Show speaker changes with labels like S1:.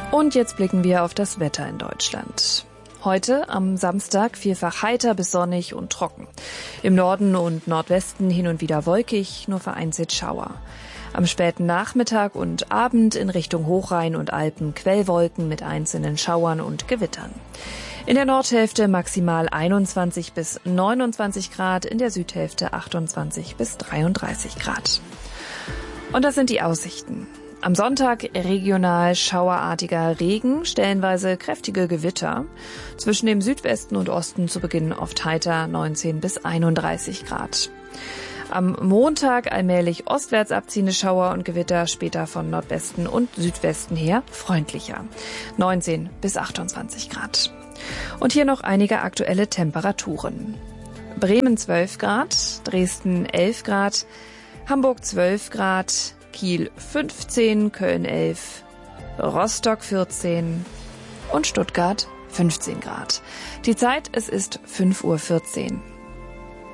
S1: Und jetzt blicken wir auf das Wetter in Deutschland. Heute am Samstag vielfach heiter bis sonnig und trocken. Im Norden und Nordwesten hin und wieder wolkig, nur vereinzelt Schauer. Am späten Nachmittag und Abend in Richtung Hochrhein und Alpen Quellwolken mit einzelnen Schauern und Gewittern. In der Nordhälfte maximal 21 bis 29 Grad, in der Südhälfte 28 bis 33 Grad. Und das sind die Aussichten. Am Sonntag regional schauerartiger Regen, stellenweise kräftige Gewitter. Zwischen dem Südwesten und Osten zu Beginn oft heiter 19 bis 31 Grad. Am Montag allmählich ostwärts abziehende Schauer und Gewitter, später von Nordwesten und Südwesten her freundlicher. 19 bis 28 Grad. Und hier noch einige aktuelle Temperaturen. Bremen 12 Grad, Dresden 11 Grad, Hamburg 12 Grad, Kiel 15, Köln 11, Rostock 14 und Stuttgart 15 Grad. Die Zeit, es ist 5:14 Uhr.